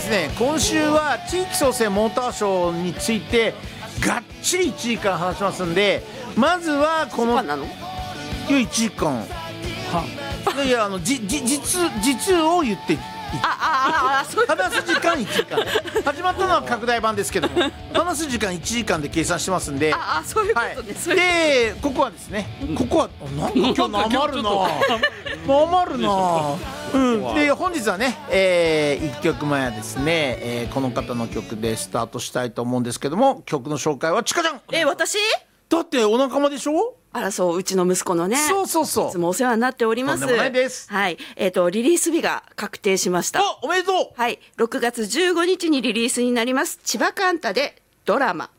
ですね、今週は地域創生モーターショーについてがっちり1時間話しますんで、まずはこのなの 1時間いや実を言ってそういう話す時間1時間始まったのは拡大版ですけども話す時間1時間で計算してますんで、 そういうことね、そういうでここはですね、ここはなんか今日なまるななまるな、で本日はね、1曲前はですね、この方の曲でスタートしたいと思うんですけども、曲の紹介はちかちゃん。 私だってお仲間でしょ。 そう、うちの息子のね、 そういつもお世話になっております。 とんでもないです。 はい、リリース日が確定しました。 おめでとう。 はい、6月15日にリリースになります。千葉カンタでドラマ。